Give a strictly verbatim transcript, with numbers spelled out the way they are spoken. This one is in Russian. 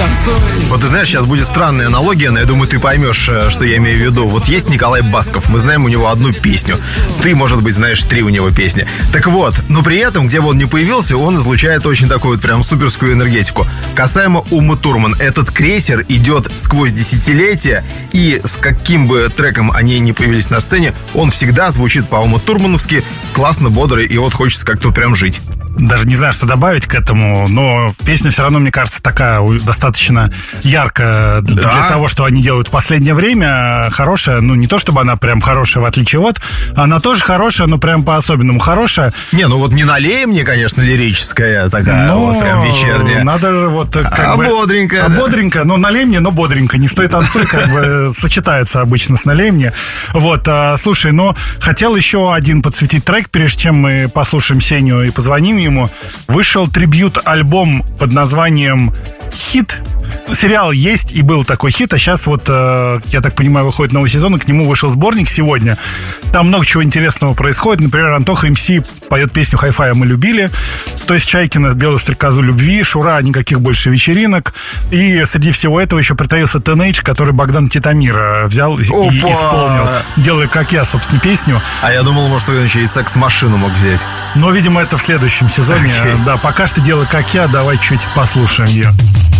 Вот ты знаешь, сейчас будет странная аналогия, но я думаю, ты поймешь, что я имею в виду. Вот есть Николай Басков, мы знаем у него одну песню. Ты, может быть, знаешь три у него песни. Так вот, но при этом, где бы он ни появился, он излучает очень такую вот прям суперскую энергетику. Касаемо Умы Турман, этот крейсер идет сквозь десятилетия, и с каким бы треком они ни появились на сцене, он всегда звучит по-уму-турмановски, классно, бодро, и вот хочется как-то прям жить. Даже не знаю, что добавить к этому, но песня все равно, мне кажется, такая достаточно яркая для, да. для того, что они делают в последнее время. Хорошая, ну не то чтобы она прям хорошая, в отличие от, она тоже хорошая, но прям по-особенному хорошая. Не, ну вот не налей мне, конечно, лирическая такая, но вот прям вечерняя. Надо же вот как а бы... бодренькая. А да. бодренькая, но налей мне, но бодренько. Не стоит танцуй, как бы сочетается обычно с налей мне. Вот, а, слушай, но хотел еще один подсветить трек, прежде чем мы послушаем Сеню и позвоним ему. Вышел трибьют-альбом под названием «Хит». Сериал есть и был такой хит, а сейчас вот, я так понимаю, выходит новый сезон, и к нему вышел сборник сегодня. Там много чего интересного происходит. Например, Антоха эм си поет песню «Хай-фая мы любили». То есть Чайкина «Белую стрекозу любви», Шура «Никаких больше вечеринок». И среди всего этого еще притаился Тенейдж, который Богдан Титамира взял и, и исполнил, делая «Как я», собственно, песню. А я думал, может, он еще и «Секс-машину» мог взять. Но, видимо, это в следующем сезоне. Okay. Да, пока что делай «Как я», давай чуть послушаем ее.